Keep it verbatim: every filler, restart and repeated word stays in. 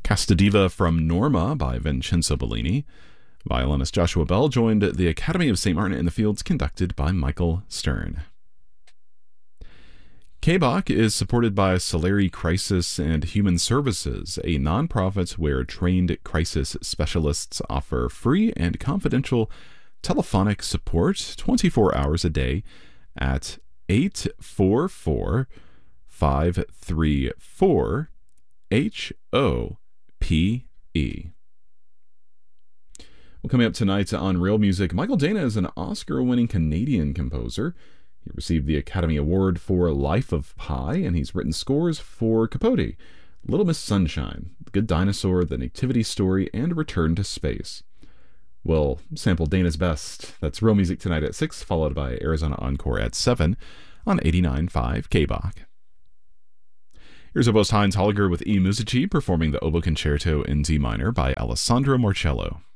Castadiva from Norma by Vincenzo Bellini. Violinist Joshua Bell joined the Academy of Saint Martin in the Fields, conducted by Michael Stern. K B O C is supported by Solari Crisis and Human Services, a nonprofit where trained crisis specialists offer free and confidential telephonic support twenty-four hours a day at eight four four, five three four, H O P E. Well, coming up tonight on Real Music, Michael Dana is an Oscar-winning Canadian composer. He received the Academy Award for Life of Pi, and he's written scores for Capote, Little Miss Sunshine, The Good Dinosaur, The Nativity Story, and Return to Space. We'll sample Dana's best. That's Real Music tonight at six, followed by Arizona Encore at seven on eighty-nine point five K B O C. Here's oboist Heinz Holliger with E Musici performing the Oboe Concerto in D minor by Alessandro Marcello.